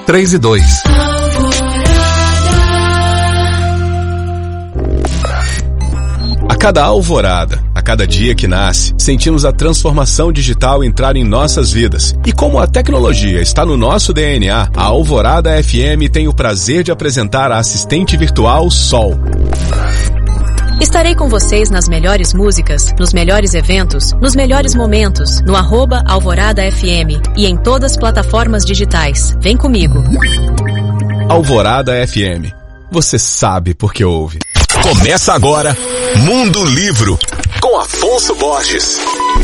3 e 2. A cada alvorada, a cada dia que nasce, sentimos a transformação digital entrar em nossas vidas. E como a tecnologia está no nosso DNA, a Alvorada FM tem o prazer de apresentar a assistente virtual Sol. Estarei com vocês nas melhores músicas, nos melhores eventos, nos melhores momentos, no @Alvorada FM e em todas as plataformas digitais. Vem comigo. Alvorada FM. Você sabe porque ouve. Começa agora Mundo Livro, com Afonso Borges.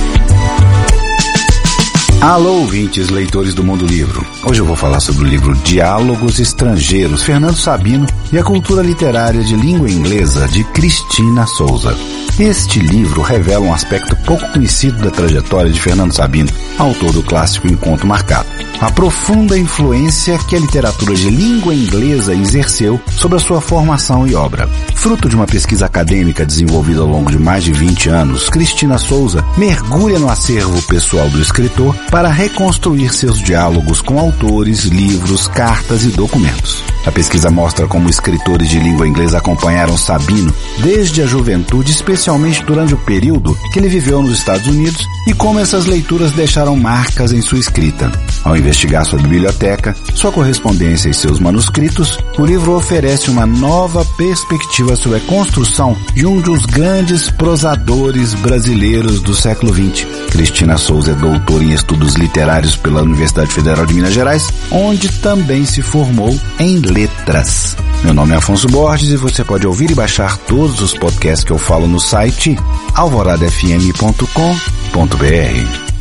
Alô, ouvintes, leitores do Mundo Livro. Hoje eu vou falar sobre o livro Diálogos Estrangeiros, Fernando Sabino e a cultura literária de língua inglesa, de Cristina Souza. Este livro revela um aspecto pouco conhecido da trajetória de Fernando Sabino, autor do clássico Encontro Marcado. A profunda influência que a literatura de língua inglesa exerceu sobre a sua formação e obra. Fruto de uma pesquisa acadêmica desenvolvida ao longo de mais de 20 anos, Cristina Souza mergulha no acervo pessoal do escritor para reconstruir seus diálogos com autores, livros, cartas e documentos. A pesquisa mostra como escritores de língua inglesa acompanharam Sabino desde a juventude, especialmente durante o período que ele viveu nos Estados Unidos, e como essas leituras deixaram marcas em sua escrita. Ao investigar sua biblioteca, sua correspondência e seus manuscritos, o livro oferece uma nova perspectiva sobre a construção de um dos grandes prosadores brasileiros do século XX. Cristina Souza é doutora em estudos literários pela Universidade Federal de Minas Gerais, onde também se formou em letras. Meu nome é Afonso Borges e você pode ouvir e baixar todos os podcasts que eu falo no site alvoradafm.com.br.